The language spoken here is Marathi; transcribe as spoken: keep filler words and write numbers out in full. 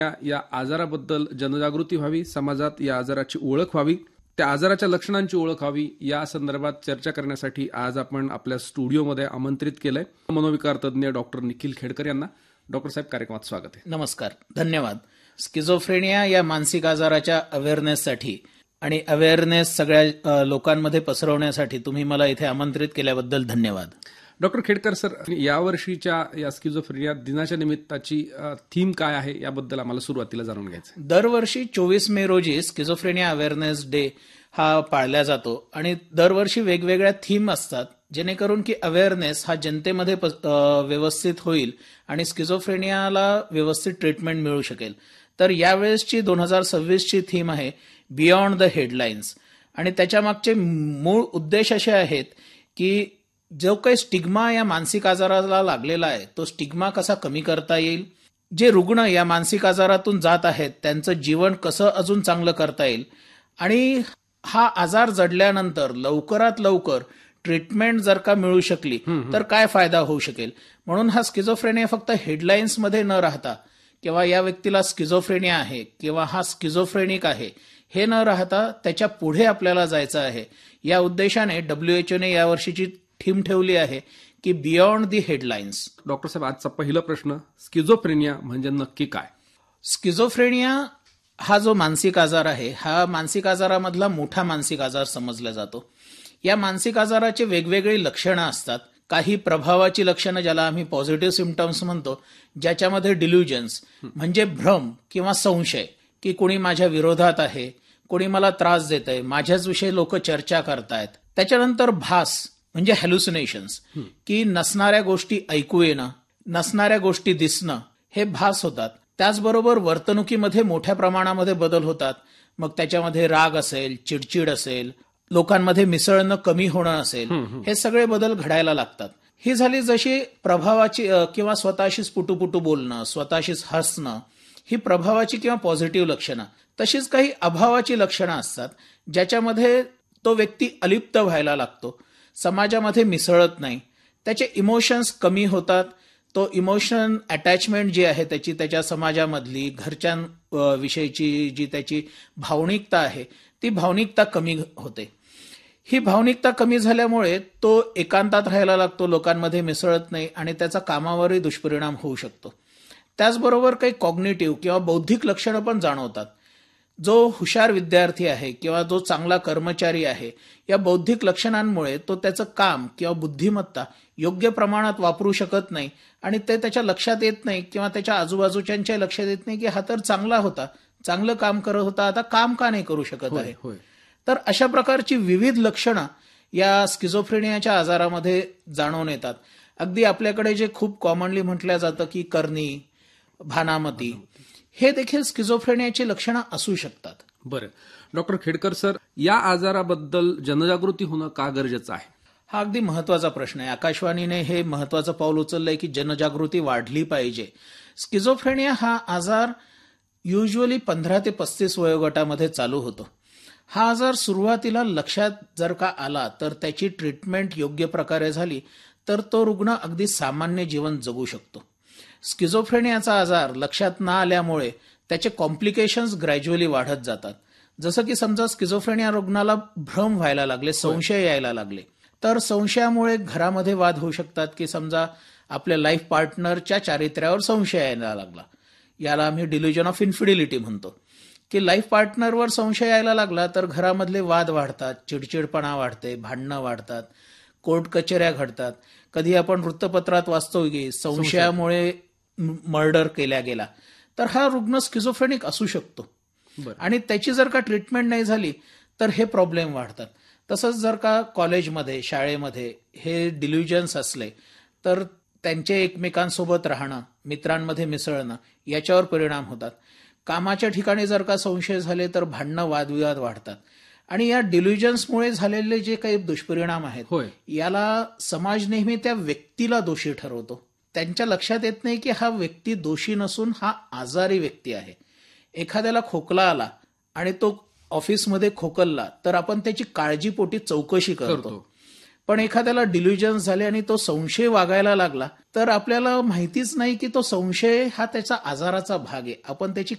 या या आजाराबद्दल जनजागृती व्हावी, समाजात या आजाराची ओळख व्हावी, त्या आजाराच्या लक्षणांची ओळख व्हावी, या संदर्भात चर्चा करण्यासाठी आज आपण आपल्या स्टुडिओमध्ये आमंत्रित केलंय मनोविकार तज्ज्ञ डॉक्टर निखिल खेडकर यांना. डॉक्टर साहेब, कार्यक्रमात स्वागत आहे. नमस्कार, धन्यवाद. स्किझोफ्रेनिया या मानसिक आजाराच्या अवेअरनेससाठी आणि अवेअरनेस सगळ्या लोकांमध्ये पसरवण्यासाठी तुम्ही मला इथे आमंत्रित केल्याबद्दल धन्यवाद. डॉक्टर खेडकर सर, यावर्षीच्या या स्किझोफ्रेनिया दिनाच्या निमित्ताची थीम काय आहे याबद्दल आम्हाला सुरुवातीला जाणून घ्यायचं. दरवर्षी चोवीस मे रोजी स्किझोफ्रेनिया अवेअरनेस डे हा पाळला जातो आणि दरवर्षी वेगवेगळ्या थीम असतात जेणेकरून की अवेअरनेस हा जनतेमध्ये व्यवस्थित होईल आणि स्किझोफ्रेनियाला व्यवस्थित ट्रीटमेंट मिळू शकेल. तर यावेळेसची दोन हजार सव्वीसची थीम आहे बियॉन्ड द हेडलाईन्स आणि त्याच्यामागचे मूळ उद्देश असे आहेत की जो काही स्टिग्मा या मानसिक आजाराला लागलेला आहे तो स्टिग्मा कसा कमी करता येईल, जे रुग्ण या मानसिक आजारातून जात आहेत त्यांचं जीवन कसं अजून चांगलं करता येईल आणि हा आजार जडल्यानंतर लवकरात लवकर ट्रीटमेंट जर का मिळू शकली तर काय फायदा होऊ शकेल. म्हणून हा स्किझोफ्रेनिया फक्त हेडलाईन्समध्ये न राहता किंवा या व्यक्तीला स्किझोफ्रेनिया आहे किंवा हा स्किझोफ्रेनिक आहे हे न राहता त्याच्या पुढे आपल्याला जायचं आहे. या उद्देशाने डब्ल्यूएचओने यावर्षीची थीम ठेवली आहे की बियॉन्ड दी हेडलाईन्स. डॉक्टर साहेब, आजचा पहिला प्रश्न, स्किझोफ्रेनिया म्हणजे नक्की काय? स्किझोफ्रेनिया हा जो मानसिक आजार आहे हा मानसिक आजारामधला मोठा मानसिक आजार समजला जातो. या मानसिक आजाराचे वेगवेगळी लक्षणं असतात. काही प्रभावाची लक्षणं ज्याला आम्ही पॉझिटिव्ह सिम्पटम्स म्हणतो, ज्याच्यामध्ये डिल्युजन्स म्हणजे भ्रम किंवा संशय की कोणी माझ्या विरोधात आहे, कोणी मला त्रास देत आहे, माझ्याच विषयी लोक चर्चा करतायत. त्याच्यानंतर भास म्हणजे हॅल्युसिनेशन्स की नसणाऱ्या गोष्टी ऐकू येणं, नसणाऱ्या गोष्टी दिसणं, हे भास होतात. त्याचबरोबर वर्तणुकीमध्ये मोठ्या प्रमाणामध्ये बदल होतात. मग त्याच्यामध्ये राग असेल, चिडचिड असेल, लोकांमध्ये मिसळणं कमी होणं असेल, हे सगळे बदल घडायला लागतात. ही झाली जशी प्रभावाची किंवा स्वतःशीच पुटुपुटू बोलणं, स्वतःशीच हसणं, ही प्रभावाची किंवा पॉझिटिव्ह लक्षणं. तशीच काही अभावाची लक्षणं असतात ज्याच्यामध्ये तो व्यक्ती अलिप्त व्हायला लागतो, समाजामध्ये मिसळत नाही, त्याचे इमोशन्स कमी होतात, तो इमोशन अटॅचमेंट जी आहे त्याची त्याच्या समाजामधली घरच्यांविषयीची जी त्याची भावनिकता आहे ती भावनिकता कमी होते. ही भावनिकता कमी झाल्यामुळे तो एकांतात राहायला लागतो, लोकांमध्ये मिसळत नाही आणि त्याचा कामावरही दुष्परिणाम होऊ शकतो. त्याचबरोबर काही कॉग्निटिव्ह किंवा बौद्धिक लक्षणं पण जाणवतात. जो हुशार विद्यार्थी आहे किंवा जो चांगला कर्मचारी आहे या बौद्धिक लक्षणांमुळे तो त्याचं काम किंवा बुद्धिमत्ता योग्य प्रमाणात वापरू शकत नाही आणि ते त्याच्या लक्षात येत नाही किंवा त्याच्या आजूबाजूच्या लक्षात येत नाही की हा तर चांगला होता, चांगलं काम करत होता, आता काम का नाही करू शकत आहे. तर अशा प्रकारची विविध लक्षणं या स्किझोफ्रेनियाच्या आजारामध्ये जाणवून येतात. अगदी आपल्याकडे जे खूप कॉमनली म्हटलं जातं की करणी, भानामती, हे देखील स्किझोफ्रेनियाची लक्षणं असू शकतात. बरं डॉक्टर खेडकर सर, या आजाराबद्दल जनजागृती होणं का गरजेचं आहे? हा अगदी महत्वाचा प्रश्न आहे. आकाशवाणीने हे महत्वाचं पाऊल उचललंय की जनजागृती वाढली पाहिजे. स्किझोफ्रेनिया हा आजार युजली पंधरा ते पस्तीस वयोगटामध्ये चालू होतो. हा आजार सुरुवातीला लक्षात जर का आला तर त्याची ट्रीटमेंट योग्य प्रकारे झाली तर तो रुग्ण अगदी सामान्य जीवन जगू शकतो. स्किझोफ्रेनियाचा आजार लक्षात न आल्यामुळे त्याचे कॉम्प्लिकेशन्स ग्रॅज्युअली वाढत जातात. जसं की समजा स्किझोफ्रेनिया रुग्णाला भ्रम व्हायला लागले, संशय यायला लागले, तर संशयामुळे घरामध्ये वाद होऊ शकतात की समजा आपल्या लाईफ पार्टनरच्या चारित्र्यावर संशय यायला लागला, याला आम्ही डिल्युजन ऑफ इन्फिडिलिटी म्हणतो, की लाईफ पार्टनरवर संशय यायला लागला तर घरामधले वाद वाढतात, चिडचिडपणा वाढते, भांडणं वाढतात, कोर्ट कचेऱ्या घडतात. कधी आपण वृत्तपत्रात वाचतो की संशयामुळे मर्डर केला गेला, तर हा रुग्ण स्किझोफ्रेनिक असू शकतो आणि त्याची जर का ट्रीटमेंट नाही झाली तर हे प्रॉब्लेम वाढतात. तसंच जर का कॉलेजमध्ये, शाळेमध्ये हे डिल्युजन्स असले तर त्यांचे एकमेकांसोबत राहणं, मित्रांमध्ये मिसळणं याच्यावर परिणाम होतात. कामाच्या ठिकाणी जर का संशय झाले तर भांडणं, वादविवाद वाढतात आणि या डिल्युजन्समुळे झालेले जे काही दुष्परिणाम आहेत याला समाज नेहमी त्या व्यक्तीला दोषी ठरवतो. त्यांच्या लक्षात येत नाही की हा व्यक्ती दोषी नसून हा आजारी व्यक्ती आहे. एखाद्याला खोकला आला आणि तो ऑफिसमध्ये खोकलला तर आपण त्याची काळजीपोटी चौकशी करतो, पण एखाद्याला डिल्युजन्स झाले आणि तो संशय वागायला लागला तर आपल्याला माहितीच नाही की तो संशय हा त्याचा आजाराचा भाग आहे, आपण त्याची